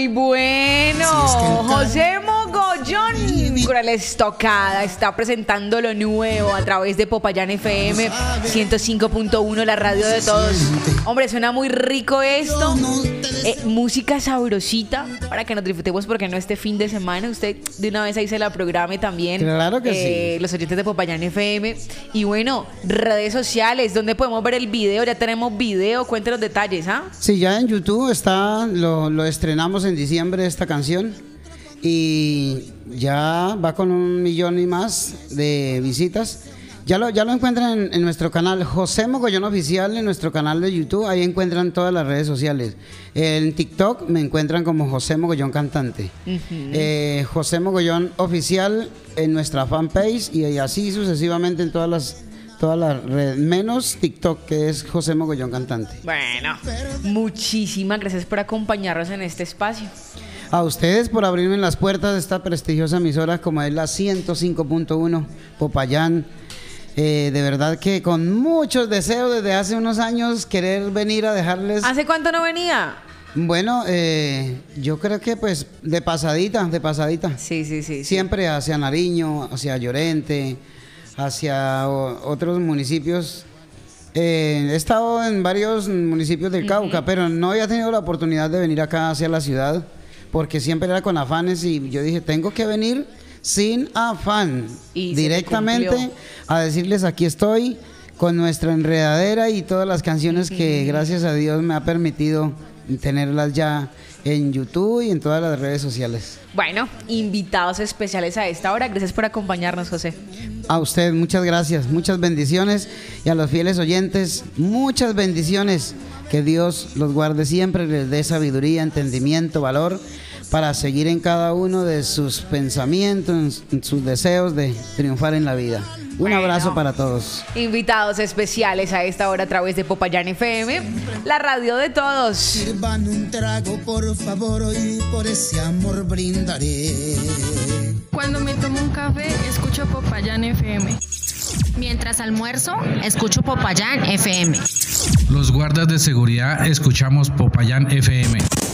Bueno, José Mogollón con la estocada está presentando lo nuevo a través de Popayán FM 105.1, la radio de todos. Hombre, suena muy rico esto. Música sabrosita para que nos disfrutemos, porque no este fin de semana usted de una vez ahí se la programe también. Claro que sí. Los oyentes de Popayán FM. Y bueno, redes sociales, donde podemos ver el video. Ya tenemos video, cuente los detalles, ¿ah? Sí, ya en YouTube está, lo estrenamos en diciembre esta canción y ya va con 1 millón y más de visitas. Ya lo encuentran en nuestro canal José Mogollón Oficial, en nuestro canal de YouTube. Ahí encuentran todas las redes sociales. En TikTok me encuentran como José Mogollón Cantante. José Mogollón Oficial en nuestra fanpage, y así sucesivamente en todas las redes, menos TikTok, que es José Mogollón Cantante. Bueno, muchísimas gracias por acompañarnos en este espacio. A ustedes por abrirme las puertas de esta prestigiosa emisora como es la 105.1 Popayán. De verdad que con muchos deseos desde hace unos años querer venir a dejarles... ¿Hace cuánto no venía? Bueno, yo creo que pues de pasadita. Sí. Siempre hacia Nariño, hacia Llorente, hacia otros municipios. He estado en varios municipios del Cauca, pero no había tenido la oportunidad de venir acá hacia la ciudad, porque siempre era con afanes, y yo dije, tengo que venir sin afán, y directamente a decirles, aquí estoy con nuestra enredadera y todas las canciones que gracias a Dios me ha permitido tenerlas ya en YouTube y en todas las redes sociales. Bueno, invitados especiales a esta hora. Gracias por acompañarnos, José. A usted, muchas gracias, muchas bendiciones, y a los fieles oyentes, muchas bendiciones. Que Dios los guarde siempre, les dé sabiduría, entendimiento, valor, para seguir en cada uno de sus pensamientos, en sus deseos de triunfar en la vida. Un abrazo para todos. Invitados especiales a esta hora a través de Popayán FM, la radio de todos. Sirvan un trago, por favor, y por ese amor brindaré. Cuando me tomo un café, escucho Popayán FM. Mientras almuerzo, escucho Popayán FM. Los guardas de seguridad escuchamos Popayán FM.